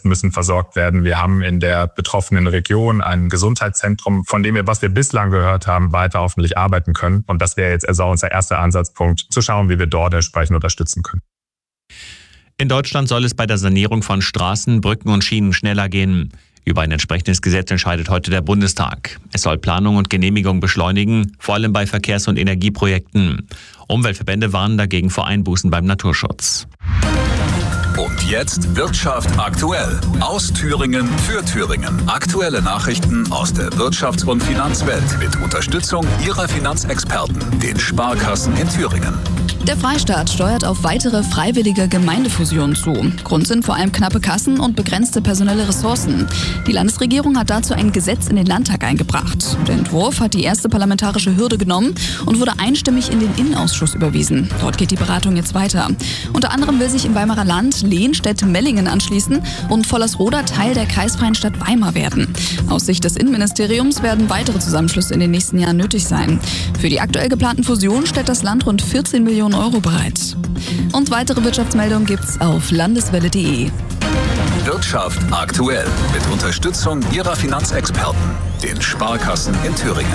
Ärzten müssen versorgt werden. Wir haben in der betroffenen Region ein Gesundheitszentrum, von dem wir, was wir bislang gehört haben, weiter hoffentlich arbeiten können. Und das wäre jetzt also unser erster Ansatzpunkt, zu schauen, wie wir dort entsprechend unterstützen können. In Deutschland soll es bei der Sanierung von Straßen, Brücken und Schienen schneller gehen. Über ein entsprechendes Gesetz entscheidet heute der Bundestag. Es soll Planung und Genehmigung beschleunigen, vor allem bei Verkehrs- und Energieprojekten. Umweltverbände warnen dagegen vor Einbußen beim Naturschutz. Und jetzt Wirtschaft aktuell. Aus Thüringen für Thüringen. Aktuelle Nachrichten aus der Wirtschafts- und Finanzwelt mit Unterstützung Ihrer Finanzexperten, den Sparkassen in Thüringen. Der Freistaat steuert auf weitere freiwillige Gemeindefusionen zu. Grund sind vor allem knappe Kassen und begrenzte personelle Ressourcen. Die Landesregierung hat dazu ein Gesetz in den Landtag eingebracht. Der Entwurf hat die erste parlamentarische Hürde genommen und wurde einstimmig in den Innenausschuss überwiesen. Dort geht die Beratung jetzt weiter. Unter anderem will sich im Weimarer Land Lehnstedt-Mellingen anschließen und Vollersroda Teil der kreisfreien Stadt Weimar werden. Aus Sicht des Innenministeriums werden weitere Zusammenschlüsse in den nächsten Jahren nötig sein. Für die aktuell geplanten Fusionen stellt das Land rund 14 Millionen Euro bereit. Und weitere Wirtschaftsmeldungen gibt's auf landeswelle.de. Wirtschaft aktuell mit Unterstützung Ihrer Finanzexperten, den Sparkassen in Thüringen.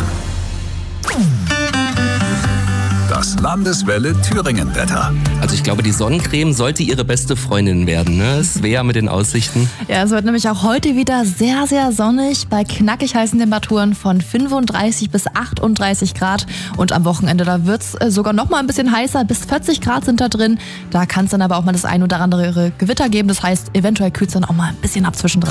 Das Landeswelle Thüringen-Wetter. Also ich glaube, die Sonnencreme sollte Ihre beste Freundin werden, ne? Svea mit den Aussichten. Ja, es wird nämlich auch heute wieder sehr, sehr sonnig bei knackig heißen Temperaturen von 35 bis 38 Grad. Und am Wochenende, da wird es sogar noch mal ein bisschen heißer, bis 40 Grad sind da drin. Da kann es dann aber auch mal das ein oder andere Gewitter geben. Das heißt, eventuell kühlt es dann auch mal ein bisschen ab zwischendrin.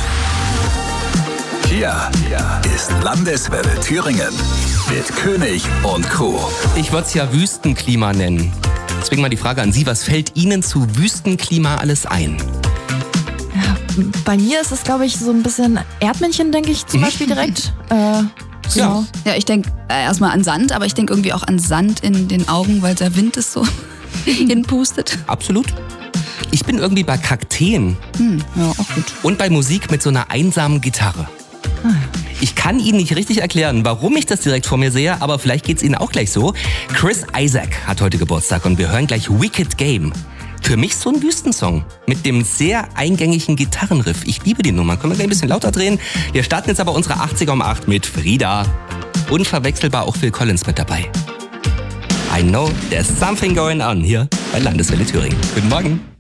Hier ist Landeswelle Thüringen mit König und Co. Ich würde es ja Wüstenklima nennen. Deswegen mal die Frage an Sie, was fällt Ihnen zu Wüstenklima alles ein? Ja, bei mir ist es, glaube ich, so ein bisschen Erdmännchen, denke ich zum Beispiel direkt. Genau. Ja, ich denke erstmal an Sand, aber ich denke irgendwie auch an Sand in den Augen, weil der Wind es so hinpustet. Absolut. Ich bin irgendwie bei Kakteen. Ja, auch gut. Und bei Musik mit so einer einsamen Gitarre. Ich kann Ihnen nicht richtig erklären, warum ich das direkt vor mir sehe, aber vielleicht geht's Ihnen auch gleich so. Chris Isaak hat heute Geburtstag und wir hören gleich Wicked Game. Für mich so ein Wüstensong mit dem sehr eingängigen Gitarrenriff. Ich liebe die Nummer. Können wir gleich ein bisschen lauter drehen? Wir starten jetzt aber unsere 80er um 8 mit Frida. Unverwechselbar auch Phil Collins mit dabei. I know there's something going on hier bei Landeswelle Thüringen. Guten Morgen.